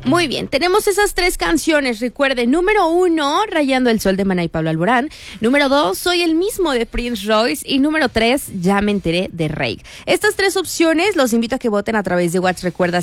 Muy bien, tenemos esas 3 canciones, recuerden. Número 1, Rayando el Sol de Maná y Pablo Alborán. Número 2, Soy el Mismo de Prince Royce. Y número 3, Ya me enteré de Rake. Estas 3 opciones los invito a que voten a través de WhatsApp, recuerda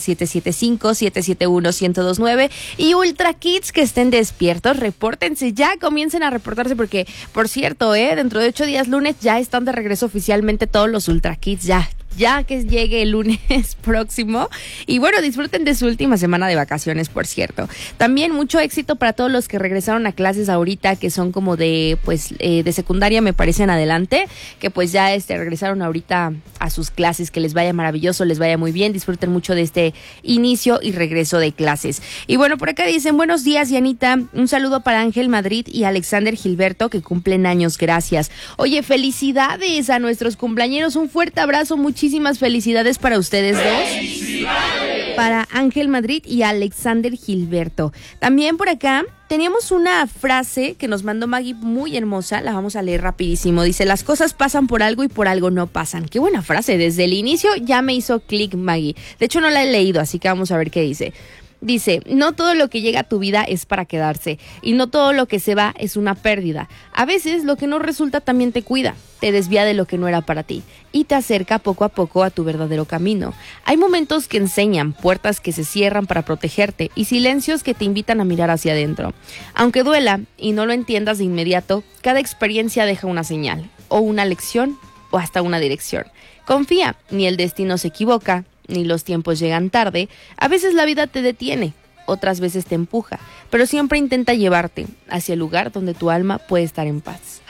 775-771-1029. Y Ultra Kids que estén despiertos, repórtense ya, comiencen a reportarse porque, por cierto, dentro de 8 días, lunes, ya están de regreso oficialmente todos los Ultra Kids, ya que llegue el lunes próximo. Y bueno, disfruten de su última semana de vacaciones, por cierto. También mucho éxito para todos los que regresaron a clases ahorita, que son como de secundaria, me parece, en adelante, que pues ya regresaron ahorita a sus clases, que les vaya maravilloso, les vaya muy bien, disfruten mucho de este inicio y regreso de clases. Y bueno, por acá dicen, buenos días, Dianita, un saludo para Ángel Madrid y Alexander Gilberto, que cumplen años, gracias. Oye, felicidades a nuestros cumpleañeros, un fuerte abrazo, muchísimas felicidades para ustedes dos. ¡Felicidades! Para Ángel Madrid y Alexander Gilberto. También por acá teníamos una frase que nos mandó Maggie muy hermosa, la vamos a leer rapidísimo. Dice, las cosas pasan por algo y por algo no pasan. Qué buena frase, desde el inicio ya me hizo clic Maggie. De hecho no la he leído, así que vamos a ver qué dice. Dice, no todo lo que llega a tu vida es para quedarse y no todo lo que se va es una pérdida. A veces lo que no resulta también te cuida, te desvía de lo que no era para ti y te acerca poco a poco a tu verdadero camino. Hay momentos que enseñan, puertas que se cierran para protegerte y silencios que te invitan a mirar hacia adentro. Aunque duela y no lo entiendas de inmediato, cada experiencia deja una señal, o una lección, o hasta una dirección. Confía, ni el destino se equivoca, ni los tiempos llegan tarde. A veces la vida te detiene, otras veces te empuja, pero siempre intenta llevarte hacia el lugar donde tu alma puede estar en paz.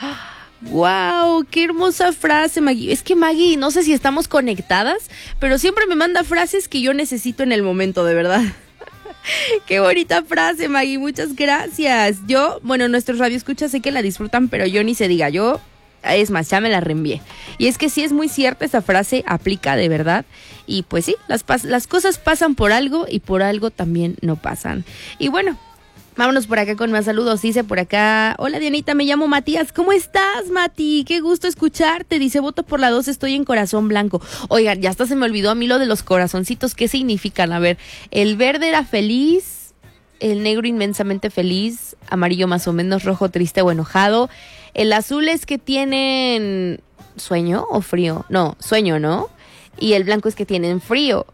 ¡Wow! ¡Qué hermosa frase, Maggie! Es que Maggie, no sé si estamos conectadas, pero siempre me manda frases que yo necesito en el momento, de verdad. ¡Qué bonita frase, Maggie! Muchas gracias. Nuestros radioescuchas sé que la disfrutan, pero yo ni se diga, es más, ya me la reenvié. Y es que sí es muy cierta esa frase, aplica de verdad. Y pues sí, las cosas pasan por algo y por algo también no pasan. Y bueno, vámonos por acá con más saludos. Dice por acá, hola Dianita, me llamo Matías. ¿Cómo estás, Mati? Qué gusto escucharte. Dice, voto por la 2, estoy en corazón blanco. Oigan, ya hasta se me olvidó a mí lo de los corazoncitos. ¿Qué significan? A ver, el verde era feliz, el negro inmensamente feliz, amarillo más o menos, rojo triste o enojado. El azul es que tienen sueño o frío. No, sueño, ¿no? Y el blanco es que tienen frío.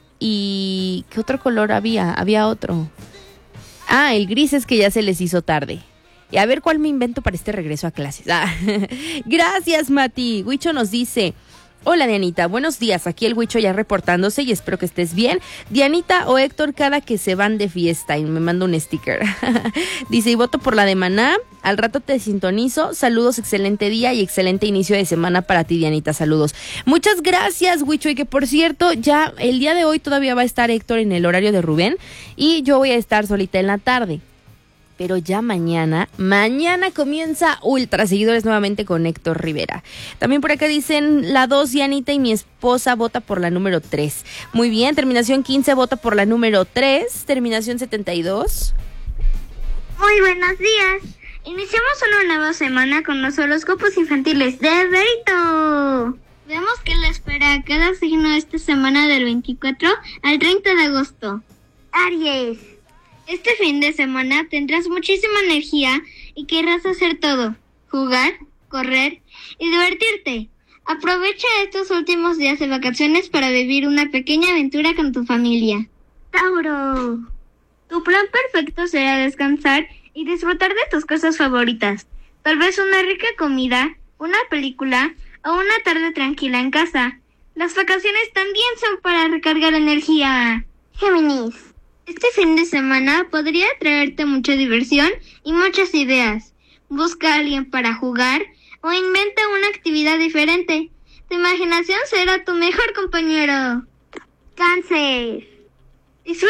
¿Y qué otro color había? Había otro. Ah, el gris es que ya se les hizo tarde. Y a ver cuál me invento para este regreso a clases. Gracias, Mati. Huicho nos dice, hola Dianita, buenos días, aquí el Huicho ya reportándose y espero que estés bien. Dianita o Héctor cada que se van de fiesta, y me manda un sticker. Dice, y voto por la de Maná, al rato te sintonizo, saludos, excelente día y excelente inicio de semana para ti, Dianita, saludos. Muchas gracias, Huicho, y que por cierto, ya el día de hoy todavía va a estar Héctor en el horario de Rubén y yo voy a estar solita en la tarde. Pero ya mañana comienza Ultra Seguidores nuevamente con Héctor Rivera. También por acá dicen, la 2, Dianita, y mi esposa vota por la número 3. Muy bien, terminación 15 vota por la número 3, terminación 72. Muy buenos días. Iniciamos una nueva semana con los horóscopos infantiles de Berito. Veamos qué le espera a cada signo esta semana del 24 al 30 de agosto. Aries. Este fin de semana tendrás muchísima energía y querrás hacer todo, jugar, correr y divertirte. Aprovecha estos últimos días de vacaciones para vivir una pequeña aventura con tu familia. Tauro. Tu plan perfecto será descansar y disfrutar de tus cosas favoritas. Tal vez una rica comida, una película o una tarde tranquila en casa. Las vacaciones también son para recargar energía. Géminis. Este fin de semana podría traerte mucha diversión y muchas ideas. Busca a alguien para jugar o inventa una actividad diferente. Tu imaginación será tu mejor compañero. Cáncer.